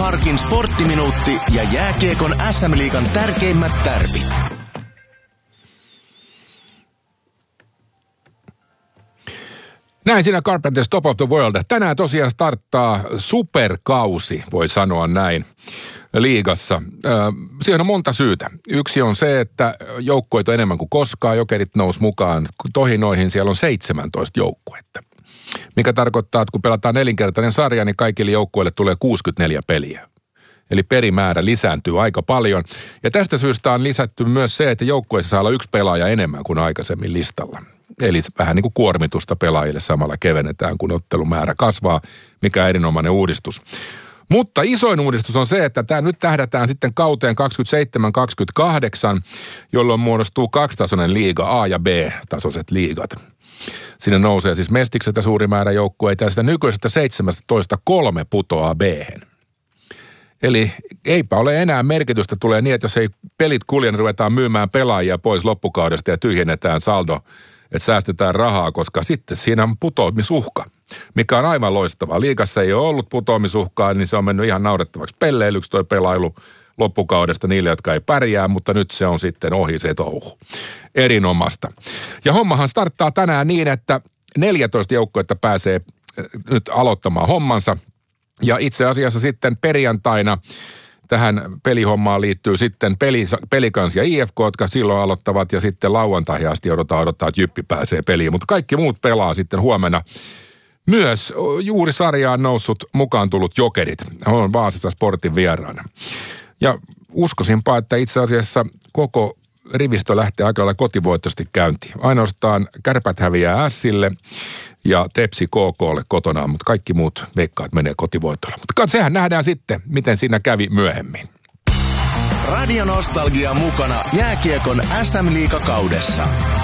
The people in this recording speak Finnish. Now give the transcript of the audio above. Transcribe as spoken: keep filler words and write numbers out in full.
Harkin sporttiminuutti ja jääkiekon äs äm-liigan tärkeimmät tärpit. Näin siinä Carpenters Top of the World. Tänään tosiaan starttaa superkausi, voi sanoa näin, liigassa. Siihen on monta syytä. Yksi on se, että joukkueita on enemmän kuin koskaan. Jokerit nousi mukaan tohinoihin. Siellä on seitsemäntoista joukkuetta. Mikä tarkoittaa, että kun pelataan nelinkertainen sarja, niin kaikille joukkueille tulee kuusikymmentäneljä peliä. Eli perimäärä lisääntyy aika paljon. Ja tästä syystä on lisätty myös se, että joukkueessa saa olla yksi pelaaja enemmän kuin aikaisemmin listalla. Eli vähän niin kuin kuormitusta pelaajille samalla kevennetään, kun ottelumäärä kasvaa, mikä on erinomainen uudistus. Mutta isoin uudistus on se, että tämä nyt tähdätään sitten kauteen kaksikymmentäseitsemän kaksikymmentäkahdeksan, jolloin muodostuu kaksitasoinen liiga, A- ja B-tasoiset liigat. Sinne nousee siis Mestiksestä suuri määrä joukkueita ja sitä nykyisestä seitsemästätoista kolme putoaa B-hen. Eli eipä ole enää merkitystä tulee niin, että jos ei pelit kulje, niin ruvetaan myymään pelaajia pois loppukaudesta ja tyhjennetään saldo, että säästetään rahaa, koska sitten siinä on putoamisuhka, mikä on aivan loistavaa. Liigassa ei ole ollut putoamisuhkaa, niin se on mennyt ihan naurettavaksi pelleilyksi toi pelailu loppukaudesta niille, jotka ei pärjää, mutta nyt se on sitten ohi se touhu. Erinomasta. Ja hommahan starttaa tänään niin, että neljätoista joukkuetta pääsee nyt aloittamaan hommansa. Ja itse asiassa sitten perjantaina tähän pelihommaan liittyy sitten peli, Pelikans ja I F K, jotka silloin aloittavat, ja sitten lauantaihin asti odotetaan, odottaa, että Jyppi pääsee peliin. Mutta kaikki muut pelaa sitten huomenna. Myös juuri sarjaan noussut mukaan tullut Jokerit. On Vaasassa Sportin vieraana. Ja uskoisinpa, että itse asiassa koko rivistö lähtee aika lailla kotivoittoisesti käyntiin. Ainoastaan Kärpät häviää Ässille ja Tepsi K K:lle kotonaan, mutta kaikki muut veikkaat menee kotivoitolla. Mutta sehän nähdään sitten, miten siinä kävi myöhemmin. Radio Nostalgia mukana jääkiekon äs äm-liigakaudessa.